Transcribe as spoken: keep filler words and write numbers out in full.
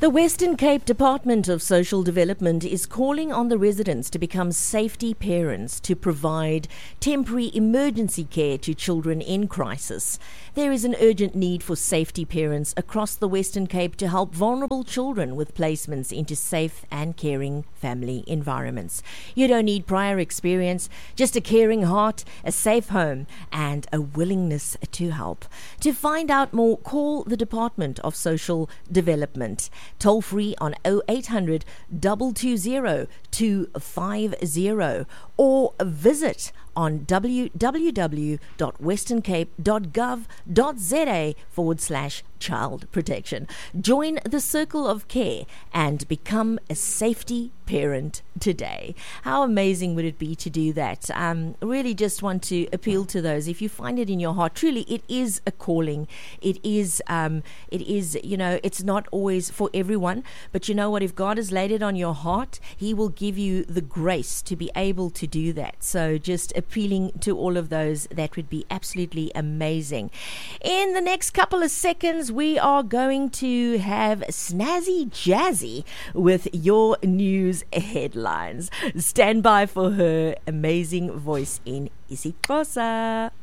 The Western Cape Department of Social Development is calling on the residents to become safety parents to provide temporary emergency care to children in crisis. There is an urgent need for safety parents across the Western Cape to help vulnerable children with placements into safe and caring family environments. You don't need prior experience, just a caring heart, a safe home, and a willingness to help. To find out more, call the Department of Social Development. Toll free on oh eight hundred, two two zero, two five zero or visit on w w w dot western cape dot gov dot za forward slash child protection. Join the circle of care and become a safety parent today. How amazing would it be to do that? Um, really just want to appeal to those. If you find it in your heart, truly it is a calling. It is, um, it is, you know, it's not always for everyone, but you know what? If God has laid it on your heart, He will give you the grace to be able to do that. So just appealing to all of those, that would be absolutely amazing. In the next couple of seconds, we are going to have Snazzy Jazzy with your news headlines. Stand by for her amazing voice in isiXhosa.